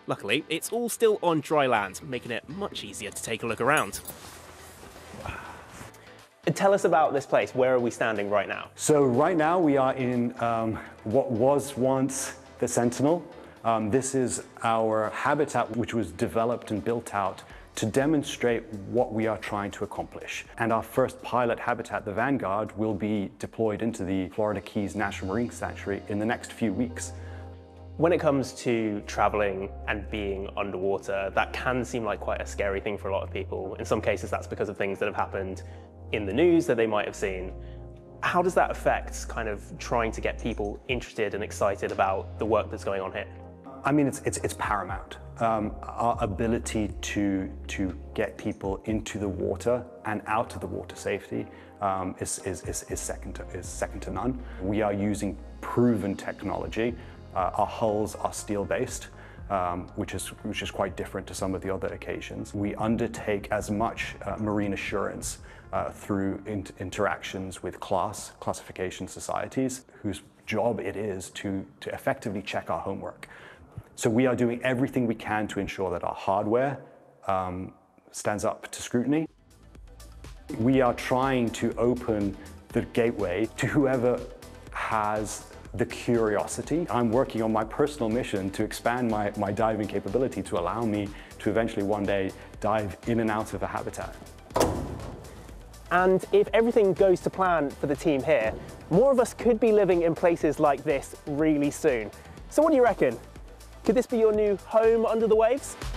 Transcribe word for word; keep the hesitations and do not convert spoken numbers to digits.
Luckily, it's all still on dry land, making it much easier to take a look around. Tell us about this place. Where are we standing right now? So right now we are in um, what was once the Sentinel. Um, this is our habitat which was developed and built out to demonstrate what we are trying to accomplish. And our first pilot habitat, the Vanguard, will be deployed into the Florida Keys National Marine Sanctuary in the next few weeks. When it comes to traveling and being underwater, that can seem like quite a scary thing for a lot of people. In some cases, that's because of things that have happened in the news that they might have seen. How does that affect kind of trying to get people interested and excited about the work that's going on here? I mean, it's, it's, it's paramount. Um, our ability to, to get people into the water and out of the water safety um, is, is, is, is, second to, is second to none. We are using proven technology. Uh, our hulls are steel-based, um, which is, which is quite different to some of the other occasions. We undertake as much uh, marine assurance uh, through in interactions with class, classification societies, whose job it is to, to effectively check our homework. So we are doing everything we can to ensure that our hardware um, stands up to scrutiny. We are trying to open the gateway to whoever has the curiosity. I'm working on my personal mission to expand my, my diving capability to allow me to eventually one day dive in and out of a habitat. And if everything goes to plan for the team here, more of us could be living in places like this really soon. So what do you reckon? Could this be your new home under the waves?